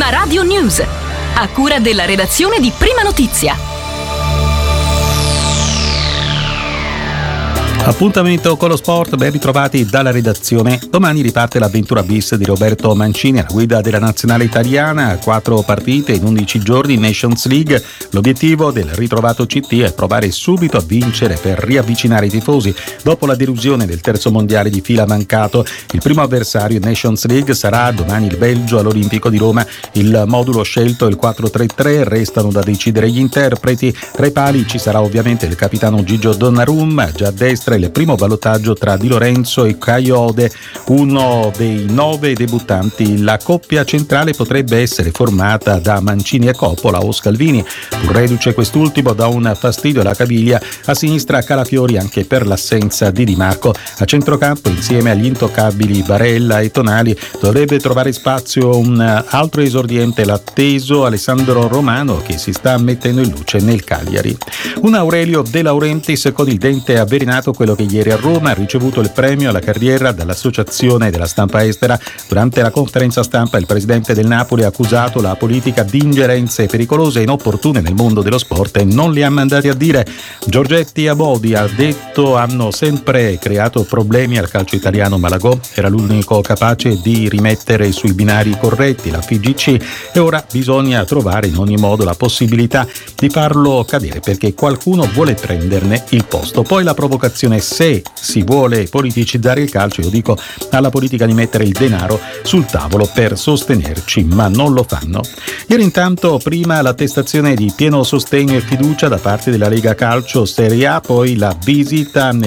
Prima Radio News, a cura della redazione di Prima Notizia. Appuntamento con lo sport, ben ritrovati dalla redazione. Domani riparte l'avventura bis di Roberto Mancini alla guida della nazionale italiana. 4 partite in 11 giorni in Nations League. L'obiettivo del ritrovato CT è provare subito a vincere per riavvicinare i tifosi dopo la delusione del terzo mondiale di fila mancato. Il primo avversario in Nations League sarà domani il Belgio all'Olimpico di Roma. Il modulo scelto è il 4-3-3, restano da decidere gli interpreti. Tra i pali ci sarà ovviamente il capitano Gigio Donnarumma, già a destra il primo ballottaggio tra Di Lorenzo e Kayode, uno dei 9 debuttanti. La coppia centrale potrebbe essere formata da Mancini e Coppola o Scalvini, pur reduce quest'ultimo da un fastidio alla caviglia. A sinistra Calafiori anche per l'assenza di Di Marco. A centrocampo, insieme agli intoccabili Barella e Tonali, dovrebbe trovare spazio un altro esordiente, l'atteso Alessandro Romano, che si sta mettendo in luce nel Cagliari. Un Aurelio De Laurentiis con il dente avvelenato, quello che ieri a Roma ha ricevuto il premio alla carriera dall'Associazione della Stampa Estera. Durante la conferenza stampa il presidente del Napoli ha accusato la politica di ingerenze pericolose e inopportune nel mondo dello sport e non li ha mandati a dire. Giorgetti e Abodi, ha detto, hanno sempre creato problemi al calcio italiano. Malagò era l'unico capace di rimettere sui binari corretti la FIGC e ora bisogna trovare in ogni modo la possibilità di farlo cadere, perché qualcuno vuole prenderne il posto. Poi la provocazione: se si vuole politicizzare il calcio, io dico alla politica di mettere il denaro sul tavolo per sostenerci, ma non lo fanno. Ieri intanto prima l'attestazione di pieno sostegno e fiducia da parte della Lega Calcio Serie A, poi la visita